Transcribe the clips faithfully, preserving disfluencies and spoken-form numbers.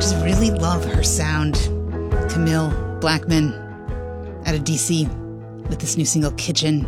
just really love her sound. Camille Blackman out of D C with this new single, Kitchen.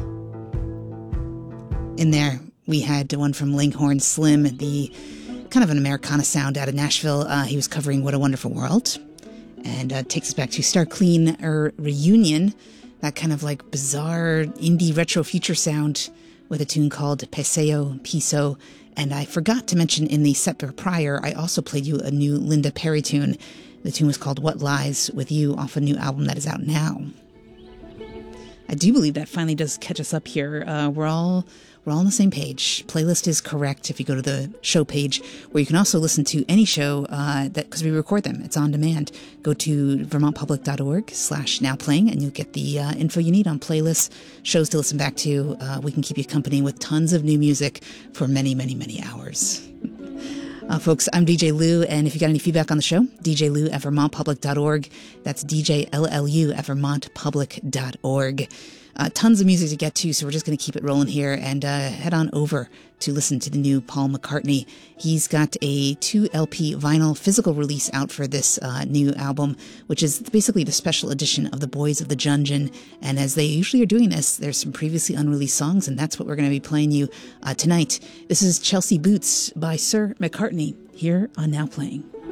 In there, we had one from Langhorne Slim, the kind of an Americana sound out of Nashville. Uh, he was covering What a Wonderful World. And uh, takes us back to Star Clean or Reunion, that kind of like bizarre indie retro future sound with a tune called Peseo Piso. And I forgot to mention in the set prior, I also played you a new Linda Perry tune. The tune was called What Lies With You off a new album that is out now. I do believe that finally does catch us up here. Uh, we're all we're all on the same page. Playlist is correct if you go to the show page, where you can also listen to any show uh, that because we record them. It's on demand. Go to vermontpublic.org slash now playing, and you'll get the uh, info you need on playlists, shows to listen back to. Uh, we can keep you company with tons of new music for many, many, many hours. Uh, folks, I'm D J Lou, and if you got any feedback on the show, D J Lou at vermont public dot org. That's D J L L U at vermont public dot org. Uh, tons of music to get to, so we're just going to keep it rolling here and uh, head on over to listen to the new Paul McCartney. He's got a two L P vinyl physical release out for this uh, new album, which is basically the special edition of The Boys of the Jungeon. And as they usually are doing this, there's some previously unreleased songs, and that's what we're going to be playing you uh, tonight. This is Chelsea Boots by Sir McCartney here on Now Playing.